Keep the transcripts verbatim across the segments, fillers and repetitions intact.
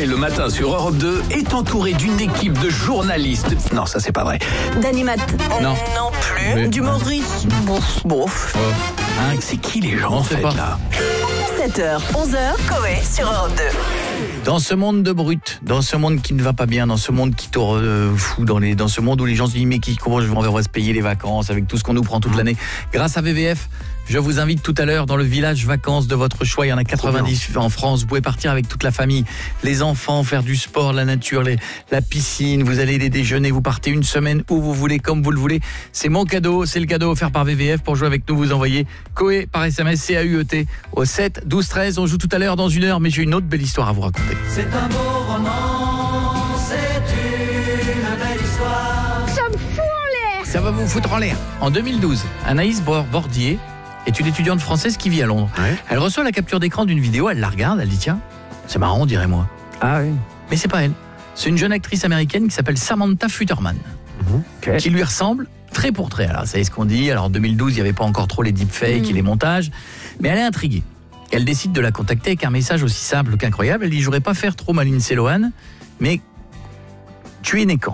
le matin sur Europe deux est entouré d'une équipe de journalistes. Non, ça c'est pas vrai. D'animateurs. Non. Non plus. Mais... d'humoristes. Bouf, bouf. Oh. Hein, c'est qui les gens en fait pas. là sept heures, onze heures, Coé sur Europe deux. Dans ce monde de brut, dans ce monde qui ne va pas bien, dans ce monde qui te euh, fout, dans, les, dans ce monde où les gens se disent mais qui, comment on va se payer les vacances avec tout ce qu'on nous prend toute l'année. Grâce à V V F, je vous invite tout à l'heure dans le village vacances de votre choix. Il y en a quatre-vingt-dix en France. Vous pouvez partir avec toute la famille, les enfants, faire du sport, la nature, les, la piscine. Vous allez les déjeuner, vous partez une semaine où vous voulez, comme vous le voulez. C'est mon cadeau, c'est le cadeau offert par V V F. Pour jouer avec nous, vous envoyez Coé par S M S, C A U E T au sept douze treize. On joue tout à l'heure dans une heure, mais j'ai une autre belle histoire à vous raconter. C'est un beau roman, c'est une belle histoire. Ça me fout en l'air. Ça va vous foutre en l'air. En deux mille douze, Anaïs Bordier est une étudiante française qui vit à Londres. Ouais. Elle reçoit la capture d'écran d'une vidéo, elle la regarde, elle dit tiens, c'est marrant, dirais-moi. Ah oui. Mais c'est pas elle. C'est une jeune actrice américaine qui s'appelle Samantha Futterman, mmh. okay. qui lui ressemble trait pour trait. Alors, c'est ce qu'on dit. Alors, en deux mille douze, il n'y avait pas encore trop les deepfakes mmh. et les montages, mais elle est intriguée. Elle décide de la contacter avec un message aussi simple qu'incroyable. Elle dit, je voudrais pas faire trop ma Lindsay Lohan, mais tu es né quand ?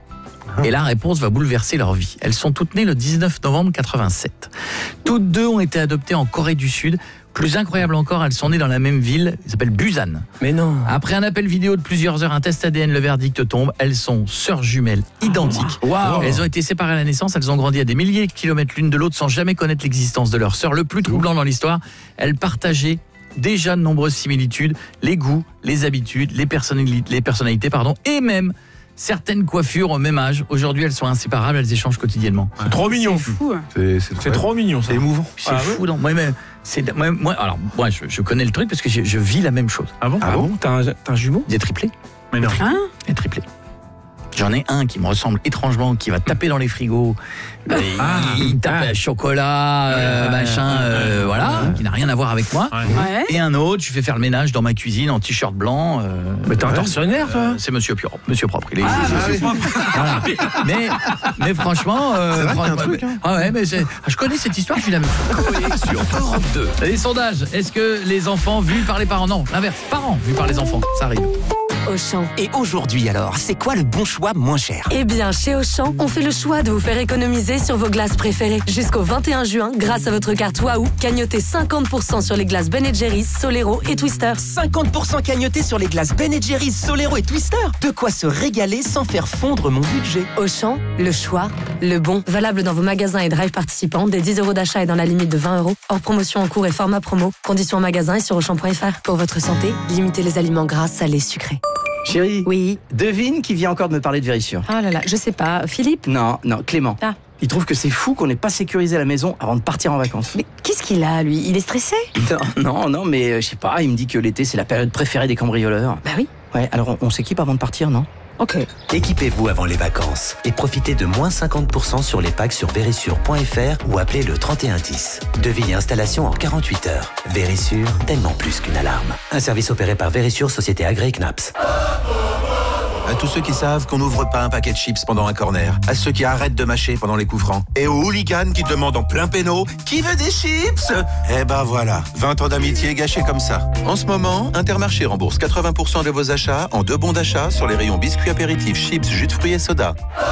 Et la réponse va bouleverser leur vie. Elles sont toutes nées le dix-neuf novembre quatre-vingt-sept. Toutes deux ont été adoptées en Corée du Sud. Plus incroyable encore, elles sont nées dans la même ville, elle s'appelle Busan. Mais non. Après un appel vidéo de plusieurs heures, un test A D N, le verdict tombe. Elles sont sœurs jumelles identiques. Wow. Elles ont été séparées à la naissance, elles ont grandi à des milliers de kilomètres l'une de l'autre sans jamais connaître l'existence de leur sœur. Le plus troublant dans l'histoire, elles partageaient déjà de nombreuses similitudes, les goûts, les habitudes, les personnalités, les personnalités pardon, et même certaines coiffures au même âge. Aujourd'hui, elles sont inséparables, elles échangent quotidiennement. C'est trop mignon. C'est fou. C'est, c'est, c'est trop mignon, ça. C'est émouvant. C'est ah, fou. Ouais. Non, moi, mais, c'est, moi, moi, alors, moi, je, je connais le truc parce que je, je vis la même chose. Ah bon? Ah bon? T'as un, t'as un jumeau? Des triplés. Mais non. Hein? Des triplés. J'en ai un qui me ressemble étrangement, qui va taper dans les frigos. Euh, ah, il, il tape ah. chocolat, euh, machin, euh, voilà, qui n'a rien à voir avec moi. Ouais. Et un autre, je fais faire le ménage dans ma cuisine en t-shirt blanc. Euh, mais t'es un tortionnaire, toi? euh, C'est Monsieur Propre. Monsieur Propre. Il est, ah, c'est, c'est, propre. Voilà. Mais, mais franchement, euh, c'est vrai, franchement un truc, hein. ah ouais, mais c'est, je connais cette histoire, je suis la même chose. sur Europe deux. Les sondages. Est-ce que les enfants vus par les parents? Non, l'inverse. Parents vus par les enfants. Ça arrive. Auchan. Et aujourd'hui alors, c'est quoi le bon choix moins cher? Eh bien, chez Auchan, on fait le choix de vous faire économiser sur vos glaces préférées. Jusqu'au vingt et un juin, grâce à votre carte Waouh, cagnotez cinquante pour cent sur les glaces Ben and Jerry's, Solero et Twister. cinquante pour cent cagnotés sur les glaces Ben and Jerry's, Solero et Twister. De quoi se régaler sans faire fondre mon budget. Auchan, le choix, le bon. Valable dans vos magasins et drive participants, des dix euros d'achat et dans la limite de vingt euros. Hors promotion en cours et format promo. Conditions en magasin et sur auchan point f r. Pour votre santé, limitez les aliments gras, salés, sucrés. Chérie, oui. Devine qui vient encore de me parler de Vérissure. Ah là là, je sais pas. Philippe? Non, non, Clément. Ah. Il trouve que c'est fou qu'on n'ait pas sécurisé la maison avant de partir en vacances. Mais qu'est-ce qu'il a, lui? Il est stressé? Non, non, non, mais euh, je sais pas, il me dit que l'été, c'est la période préférée des cambrioleurs. Bah oui. Ouais, alors on, on s'équipe avant de partir, non? Ok. Équipez-vous avant les vacances et profitez de moins cinquante pour cent sur les packs sur vérissure point f r ou appelez le trente et un dix. Devis et installation en quarante-huit heures. Vérissure, tellement plus qu'une alarme. Un service opéré par Vérissure, société agréée C N A P S. À tous ceux qui savent qu'on n'ouvre pas un paquet de chips pendant un corner. À ceux qui arrêtent de mâcher pendant les coups francs. Et aux hooligans qui demandent en plein péno « Qui veut des chips ?» Eh ben voilà, vingt ans d'amitié gâchés comme ça. En ce moment, Intermarché rembourse quatre-vingts pour cent de vos achats en deux bons d'achat sur les rayons biscuits apéritifs, chips, jus de fruits et soda.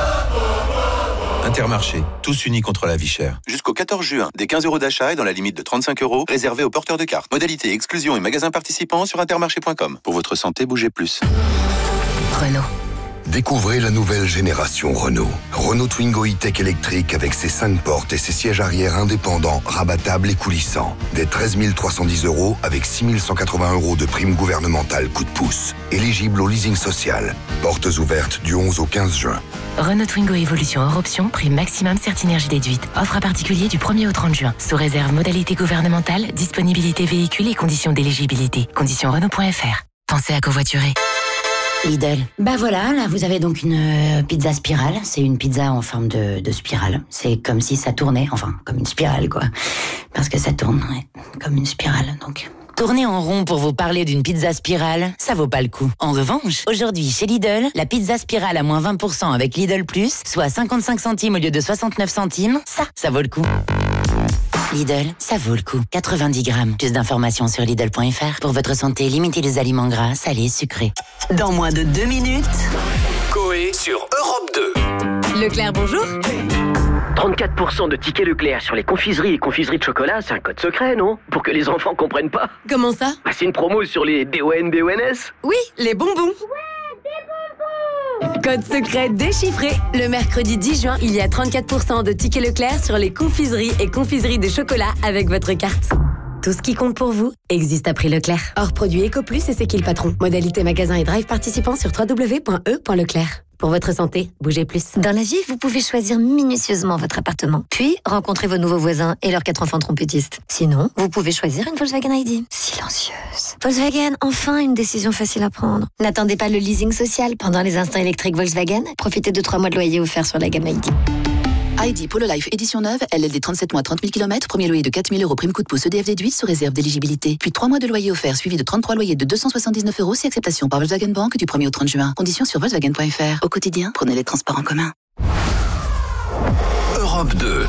Intermarché, tous unis contre la vie chère. Jusqu'au quatorze juin, des quinze euros d'achat et dans la limite de trente-cinq euros, réservés aux porteurs de cartes. Modalité, exclusion et magasins participants sur intermarché point com. Pour votre santé, bougez plus. Renault. Découvrez la nouvelle génération Renault. Renault Twingo E-Tech électrique avec ses cinq portes et ses sièges arrière indépendants, rabattables et coulissants. Dès treize mille trois cent dix euros avec six mille cent quatre-vingts euros de prime gouvernementale coup de pouce. Éligible au leasing social. Portes ouvertes du onze au quinze juin. Renault Twingo Évolution hors option, prime maximum Certinergie déduite. Offre à particulier du premier au trente juin. Sous réserve modalité gouvernementale, disponibilité véhicule et conditions d'éligibilité. Conditions Renault point f r. Pensez à covoiturer. Lidl. Bah voilà, là vous avez donc une euh, pizza spirale. C'est une pizza en forme de, de spirale. C'est comme si ça tournait, enfin comme une spirale quoi. Parce que ça tourne, ouais, comme une spirale donc. Tourner en rond pour vous parler d'une pizza spirale, ça vaut pas le coup. En revanche, aujourd'hui chez Lidl, la pizza spirale à moins vingt pour cent avec Lidl Plus, soit cinquante-cinq centimes au lieu de soixante-neuf centimes, ça, ça vaut le coup. Lidl, ça vaut le coup. quatre-vingt-dix grammes. Plus d'informations sur Lidl point F R. Pour votre santé, limitez les aliments gras, salés, sucrés. Dans moins de deux minutes. Coé sur Europe deux. Leclerc, bonjour. trente-quatre pour cent de tickets Leclerc sur les confiseries et confiseries de chocolat, c'est un code secret, non? Pour que les enfants comprennent pas. Comment ça? Bah, c'est une promo sur les B O N B O N S. Oui, les bonbons. Code secret déchiffré. Le mercredi dix juin, il y a trente-quatre pour cent de tickets Leclerc sur les confiseries et confiseries de chocolat avec votre carte. Tout ce qui compte pour vous existe à prix Leclerc. Hors produit EcoPlus et c'est qui le patron. Modalité magasin et drive participant sur w w w point e point leclerc. Pour votre santé, bougez plus. Dans la vie, vous pouvez choisir minutieusement votre appartement, puis rencontrer vos nouveaux voisins et leurs quatre enfants trompettistes. Sinon, vous pouvez choisir une Volkswagen I D. Silencieuse. Volkswagen, enfin une décision facile à prendre. N'attendez pas le leasing social pendant les instants électriques Volkswagen. Profitez de trois mois de loyer offerts sur la gamme I D. I D Polo Life édition neuve, L L D trente-sept mois, trente mille kilomètres, premier loyer de quatre mille euros, prime coup de pouce, E D F déduit sous réserve d'éligibilité. Puis trois mois de loyer offert suivi de trente-trois loyers de deux cent soixante-dix-neuf euros si acceptation par Volkswagen Bank du premier au trente juin. Conditions sur Volkswagen point F R. Au quotidien, prenez les transports en commun. Europe deux.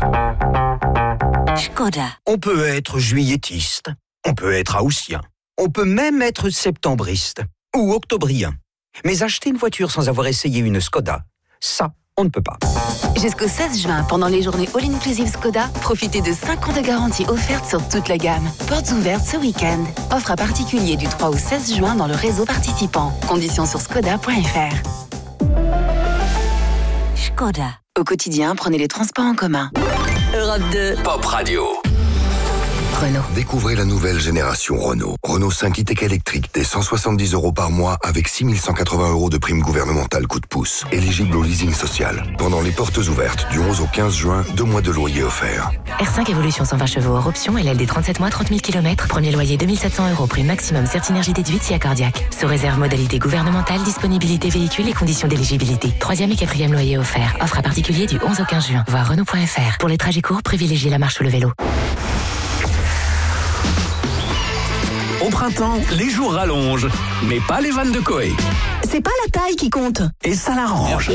Skoda. On peut être juillettiste, on peut être haussien, on peut même être septembriste ou octobrien. Mais acheter une voiture sans avoir essayé une Skoda, ça, on ne peut pas. Jusqu'au seize juin, pendant les journées All Inclusive Skoda, profitez de cinq ans de garantie offerte sur toute la gamme. Portes ouvertes ce week-end. Offre à particulier du trois au seize juin dans le réseau participant. Conditions sur skoda point F R. Skoda. Au quotidien, prenez les transports en commun. Europe deux. Pop Radio. Renault. Découvrez la nouvelle génération Renault. Renault cinq e-Tech électrique dès cent soixante-dix euros par mois avec six mille cent quatre-vingts euros de prime gouvernementale coup de pouce. Éligible au leasing social. Pendant les portes ouvertes du onze au quinze juin, deux mois de loyer offerts. R cinq Évolution cent vingt chevaux hors option, L L D trente-sept mois, trente mille kilomètres, premier loyer deux mille sept cents euros, prime maximum Certinergie déduite si accordiaque. Sous réserve modalité gouvernementale, disponibilité véhicule et conditions d'éligibilité. Troisième et quatrième loyer offert. Offre à particulier du onze au quinze juin. Voir Renault point F R. Pour les trajets courts, privilégiez la marche ou le vélo. Au printemps, les jours rallongent, mais pas les vannes de Coé. C'est pas la taille qui compte. Et ça l'arrange.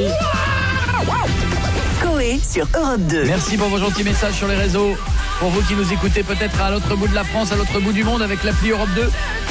Coé sur Europe deux. Merci pour vos gentils messages sur les réseaux. Pour vous qui nous écoutez peut-être à l'autre bout de la France, à l'autre bout du monde avec l'appli Europe deux.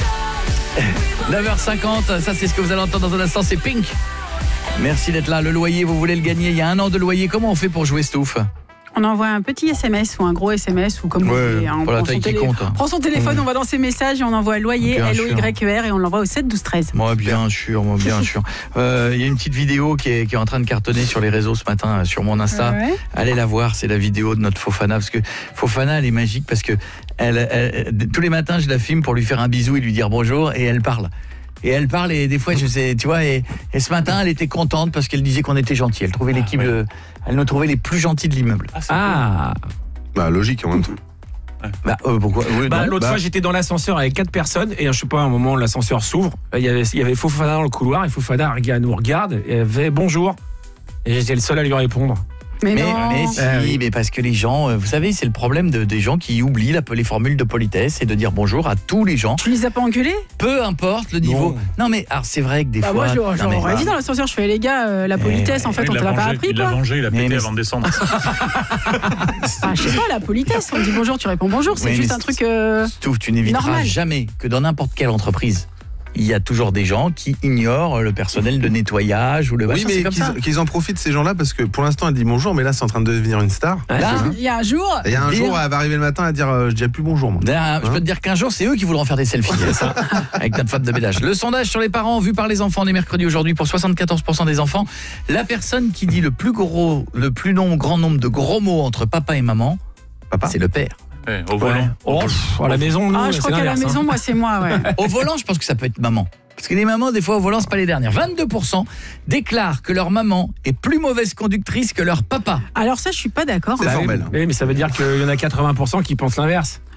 neuf heures cinquante, ça c'est ce que vous allez entendre dans un instant, c'est Pink. Merci d'être là. Le loyer, vous voulez le gagner, il y a un an de loyer. Comment on fait pour jouer, Stouff ? On envoie un petit S M S ou un gros S M S ou comme ouais, vous voulez. Hein, on la prend taille son, télé... qui compte. prend son téléphone, mmh. on va dans ses messages et on envoie loyer L O Y E R et on l'envoie au sept douze treize. Moi bien sûr, moi bien sûr. Il euh, y a une petite vidéo qui est, qui est en train de cartonner sur les réseaux ce matin sur mon Insta. Ouais. Allez la voir, c'est la vidéo de notre Fofana parce que Fofana elle est magique parce que elle, elle, elle, tous les matins je la filme pour lui faire un bisou et lui dire bonjour et elle parle. Et elle parle et des fois je sais, tu vois, et, et ce matin elle était contente parce qu'elle disait qu'on était gentils. Elle trouvait l'équipe, ah, ouais. de, elle nous trouvait les plus gentils de l'immeuble. Ah, ah. Cool. Bah logique en même temps. Bah euh, pourquoi oui, bah, l'autre bah... fois j'étais dans l'ascenseur avec quatre personnes et je sais pas, à un moment l'ascenseur s'ouvre, il y avait il y avait Fofana dans le couloir et Fofana nous regarde et elle avait bonjour et j'étais le seul à lui répondre. Mais, mais, non. mais si, euh, oui. mais parce que les gens, vous savez, c'est le problème de, des gens qui oublient la, les formules de politesse et de dire bonjour à tous les gens. Tu les as pas engueulés ? Peu importe le niveau. Non, non mais alors c'est vrai que des bah fois. Moi, je l'aurais dit dans l'ascenseur, je fais les gars, euh, la politesse, mais, en fait, oui, on te l'a pas appris. Il quoi. l'a vengé, il a pété mais, avant de descendre. ah, je sais pas, la politesse, on dit bonjour, tu réponds bonjour, c'est oui, juste un truc. Euh, Stouff, tu n'éviteras normal. Jamais que dans n'importe quelle entreprise. Il y a toujours des gens qui ignorent le personnel de nettoyage ou le oui, mais qu'ils, qu'ils en profitent ces gens-là parce que pour l'instant elle dit bonjour mais là c'est en train de devenir une star. Là, il y a un jour. Il y a un dire... jour elle va arriver le matin à dire euh, je dis plus bonjour moi. Hein je peux te dire qu'un jour c'est eux qui voudront faire des selfies ça, avec ta femme de ménage. Le sondage sur les parents vu par les enfants, on est mercredi aujourd'hui pour soixante-quatorze pour cent des enfants. La personne qui dit le plus gros, le plus long, grand nombre de gros mots entre papa et maman, papa, c'est le père. Ouais, au volant. Ouais. Oh, pff, à la maison, nous, ah, je crois qu'à la maison, hein. Moi, c'est moi, ouais. Au volant, je pense que ça peut être maman. Parce que les mamans, des fois, au volant, c'est pas les dernières. vingt-deux pour cent déclarent que leur maman est plus mauvaise conductrice que leur papa. Alors ça, je suis pas d'accord. C'est bah, formel. Oui, mais ça veut dire qu'il y en a quatre-vingts pour cent qui pensent l'inverse.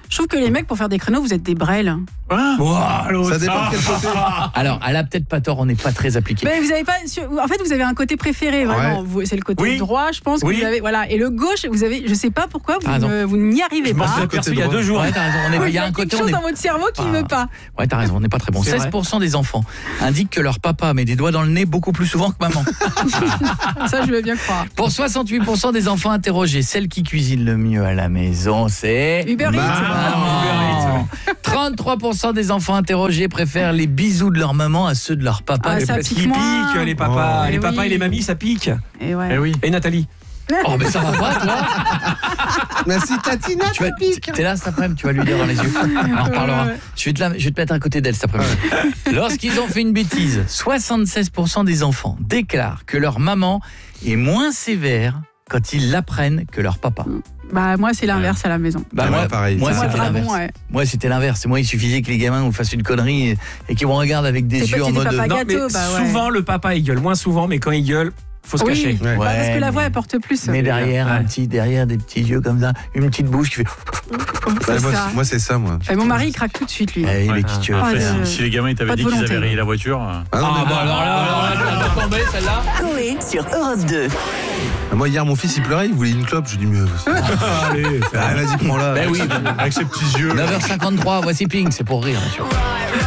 Je trouve que les mecs, pour faire des créneaux, vous êtes des brels. Hein wow, ça dépend de quel côté. Alors, elle a peut-être pas tort, on n'est pas très appliqué. Mais vous avez pas. En fait, vous avez un côté préféré, vraiment. Ouais. C'est le côté oui. droit, je pense. Que oui. vous avez, voilà. Et le gauche, vous avez. Je sais pas pourquoi, vous, ah, ne, vous n'y arrivez je pas. Je pense aperçu il y a deux jours. Ouais, t'as raison. On est, oui, il y a un quelque côté. chose on est... dans votre cerveau qui ne ah. veut pas. Ouais, t'as raison, on n'est pas très bon. C'est seize pour cent vrai. Des enfants indiquent que leur papa met des doigts dans le nez beaucoup plus souvent que maman. Ça, je veux bien croire. Pour soixante-huit pour cent des enfants interrogés, celle qui cuisine le mieux à la maison, c'est Uber Eats. trente-trois pour cent des enfants interrogés préfèrent les bisous de leur maman à ceux de leur papa. Ah, ça parce qu'ils piquent, les papas, oh. les papas oui. et les mamies, ça pique. Et, ouais. et oui. Et Nathalie. Oh mais ça va pas toi. Merci Tatina, tu vas pique. T'es là cet après-midi, tu vas lui dire dans les yeux. On en reparlera. Je vais te la, je vais te mettre à côté d'elle cet après-midi. Lorsqu'ils ont fait une bêtise, soixante-seize pour cent des enfants déclarent que leur maman est moins sévère quand ils l'apprennent que leur papa. Bah moi c'est l'inverse à la maison. Bah ouais, moi pareil. Moi, moi c'était dragon, l'inverse. Ouais. Moi c'était l'inverse. Moi il suffisait que les gamins nous fassent une connerie et, et qu'ils me regardent avec des c'est yeux en mode. Non, non, gâteau, mais bah ouais. souvent le papa il gueule moins souvent, mais quand il gueule. Faut se oui, cacher. Ouais. Bah, parce que la voix mais, elle porte plus. Mais derrière ouais. un petit, derrière des petits yeux comme ça, une petite bouche qui fait. Bah, moi, moi c'est ça moi. Et mon mari il craque tout de suite lui. Eh, ouais. qui ah, euh, si les gamins ils t'avaient dit qu'ils avaient rayé la voiture. Ah, non, ah bah alors là, elle va tomber celle-là. Coé sur Europe deux. Moi hier mon fils il pleurait, il voulait une clope, je lui ai dit mieux. Allez, vas-y prends-la. Ben oui, avec ses petits yeux. neuf heures cinquante-trois, voici Pink, c'est pour rire bien sûr.